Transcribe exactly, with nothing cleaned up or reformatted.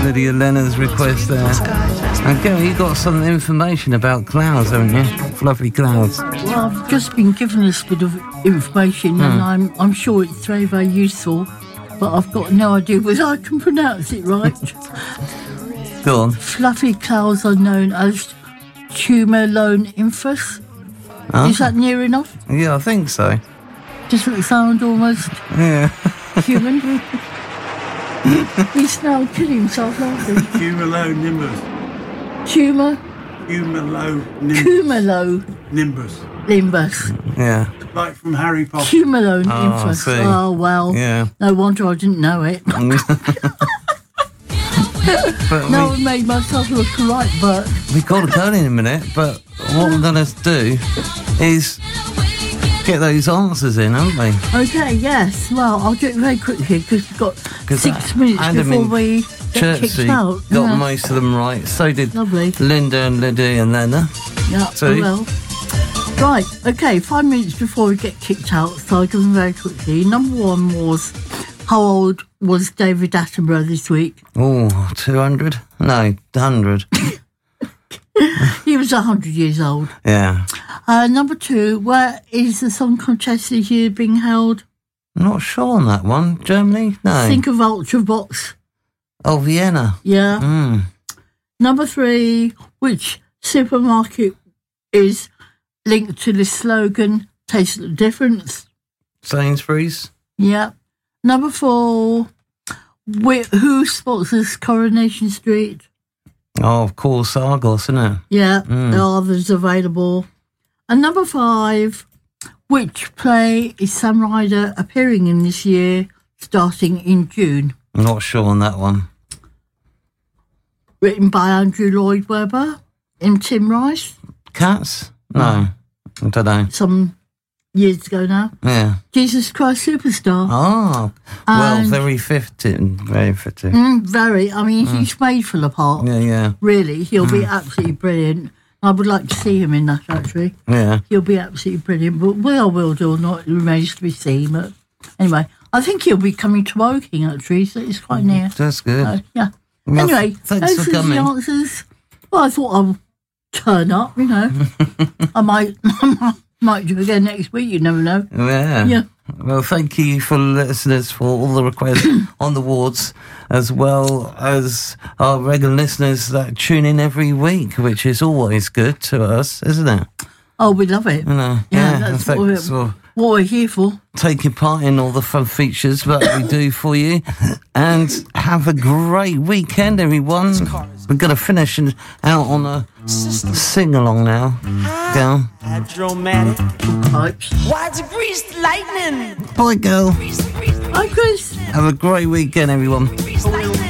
Lydia Leonard's request there. And Gary, you got some information about clouds, haven't you? Fluffy clouds. Well, I've just been given this bit of information, hmm. and I'm I'm sure it's very, very useful, but I've got no idea whether I can pronounce it right. Go on. Fluffy clouds are known as cumulonimbus. Huh? Is that near enough? Yeah, I think so. Doesn't it sound almost yeah. human? He's now killing himself laughing. Cumulonimbus. Tumor? Cumulonimbus. Cumulonimbus. Nimbus. Yeah. Like from Harry Potter. Cumulonimbus. Oh, oh, well. Yeah. No wonder I didn't know it. But no, we, I made myself look right, but... We've got to go in a minute, but what we're going to do is get those answers in, haven't we? Okay, yes. Well, I'll do it very quickly because we've got six minutes Adam before we get kicked out. got yeah. most of them right. So did Lovely. Linda and Lydia and Lena. Yeah, so, oh well. Right, okay, five minutes before we get kicked out, so I'll do them very quickly. Number one was, how old was David Attenborough this week? Oh, two hundred? No, one hundred. He was one hundred years old. Yeah. Uh, number two, where is the song contest this year being held? I'm not sure on that one. Germany? No. Think of Ultravox. Oh, Vienna. Yeah. Mm. Number three, which supermarket is linked to the slogan, taste the difference? Sainsbury's. Yeah. Number four, wh- who sponsors Coronation Street? Oh, of course, Argos, isn't it? Yeah, mm. there are others available. And number five, which play is Sam Ryder appearing in this year, starting in June? I'm not sure on that one. Written by Andrew Lloyd Webber and Tim Rice. Cats? No, I don't know. Some years ago now. Yeah. Jesus Christ Superstar. Oh, well, and very fitting, very fitting. Mm, very. I mean, mm. he's made for the part. Yeah, yeah. Really, he'll mm. be absolutely brilliant. I would like to see him in that, actually. Yeah. He'll be absolutely brilliant. But whether I will do or not, it remains to be seen. But anyway, I think he'll be coming to Woking, actually, so it's quite near. That's good. Uh, yeah. Well, anyway, thanks those for are coming. the answers. Well, I thought I'd turn up, you know. I might... Might do again next week, you never know. Yeah. Yeah. Well, thank you for listeners for all the requests on the wards, as well as our regular listeners that tune in every week, which is always good to us, isn't it? Oh, we love it. You know, yeah, yeah, that's what we're, for what we're here for. Taking part in all the fun features that we do for you. And have a great weekend, everyone. We're going to finish out on a sing-along now. Go. Hydromatic pipes. Widegreased lightning. Bye, girl. Bye, Chris. Have a great weekend, everyone.